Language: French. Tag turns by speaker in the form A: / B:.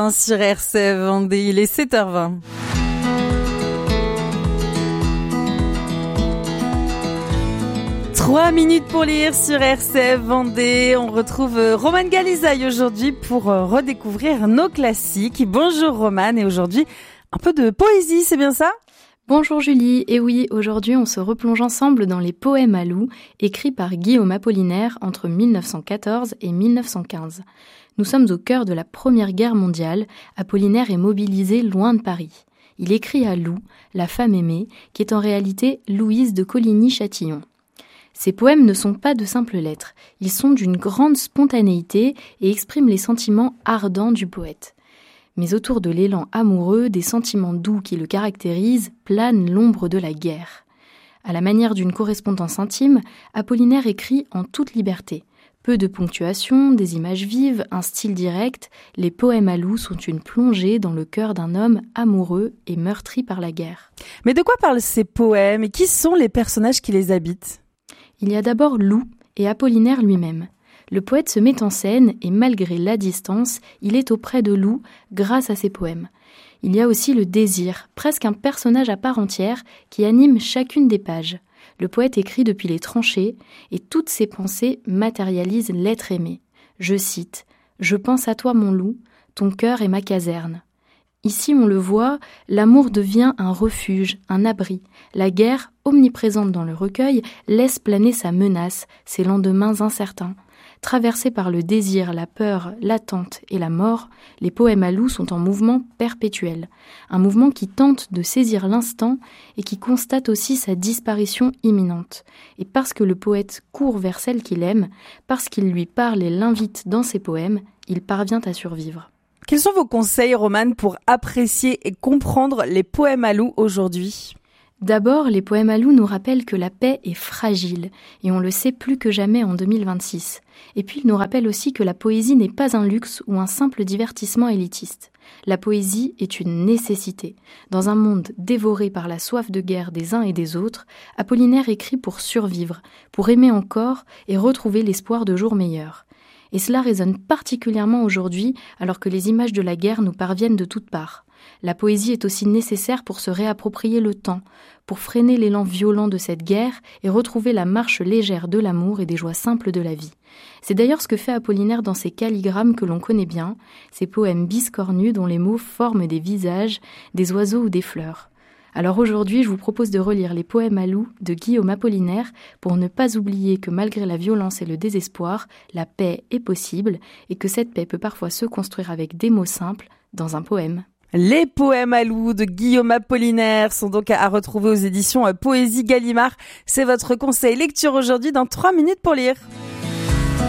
A: Sur RCF Vendée, il est 7h20. Trois minutes pour lire sur RCF Vendée. On retrouve Romane Galizaï aujourd'hui pour redécouvrir nos classiques. Bonjour Romane, et aujourd'hui un peu de poésie, c'est bien ça ?
B: Bonjour Julie, et oui, aujourd'hui on se replonge ensemble dans les poèmes à loup, écrits par Guillaume Apollinaire entre 1914 et 1915. Nous sommes au cœur de la Première Guerre mondiale, Apollinaire est mobilisé loin de Paris. Il écrit à Lou, la femme aimée, qui est en réalité Louise de Coligny-Châtillon. Ces poèmes ne sont pas de simples lettres, ils sont d'une grande spontanéité et expriment les sentiments ardents du poète. Mais autour de l'élan amoureux, des sentiments doux qui le caractérisent, plane l'ombre de la guerre. À la manière d'une correspondance intime, Apollinaire écrit en toute liberté. Peu de ponctuation, des images vives, un style direct, les poèmes à loup sont une plongée dans le cœur d'un homme amoureux et meurtri par la guerre.
A: Mais de quoi parlent ces poèmes et qui sont les personnages qui les habitent ?
B: Il y a d'abord Lou et Apollinaire lui-même. Le poète se met en scène et malgré la distance, il est auprès de Lou grâce à ses poèmes. Il y a aussi le désir, presque un personnage à part entière qui anime chacune des pages. Le poète écrit depuis les tranchées et toutes ses pensées matérialisent l'être aimé. Je cite « Je pense à toi mon loup, ton cœur est ma caserne ». Ici, on le voit, l'amour devient un refuge, un abri. La guerre, omniprésente dans le recueil, laisse planer sa menace, ses lendemains incertains. Traversés par le désir, la peur, l'attente et la mort, les poèmes à loup sont en mouvement perpétuel. Un mouvement qui tente de saisir l'instant et qui constate aussi sa disparition imminente. Et parce que le poète court vers celle qu'il aime, parce qu'il lui parle et l'invite dans ses poèmes, il parvient à survivre.
A: Quels sont vos conseils, Romane, pour apprécier et comprendre les poèmes à loup aujourd'hui ?
B: D'abord, les poèmes à loup nous rappellent que la paix est fragile, et on le sait plus que jamais en 2026. Et puis, ils nous rappellent aussi que la poésie n'est pas un luxe ou un simple divertissement élitiste. La poésie est une nécessité. Dans un monde dévoré par la soif de guerre des uns et des autres, Apollinaire écrit pour survivre, pour aimer encore et retrouver l'espoir de jours meilleurs. Et cela résonne particulièrement aujourd'hui, alors que les images de la guerre nous parviennent de toutes parts. La poésie est aussi nécessaire pour se réapproprier le temps, pour freiner l'élan violent de cette guerre et retrouver la marche légère de l'amour et des joies simples de la vie. C'est d'ailleurs ce que fait Apollinaire dans ses calligrammes que l'on connaît bien, ces poèmes biscornus dont les mots forment des visages, des oiseaux ou des fleurs. Alors aujourd'hui, je vous propose de relire les poèmes à loup de Guillaume Apollinaire pour ne pas oublier que malgré la violence et le désespoir, la paix est possible et que cette paix peut parfois se construire avec des mots simples dans un poème.
A: Les poèmes à loup de Guillaume Apollinaire sont donc à retrouver aux éditions Poésie Gallimard. C'est votre conseil lecture aujourd'hui dans 3 minutes pour lire.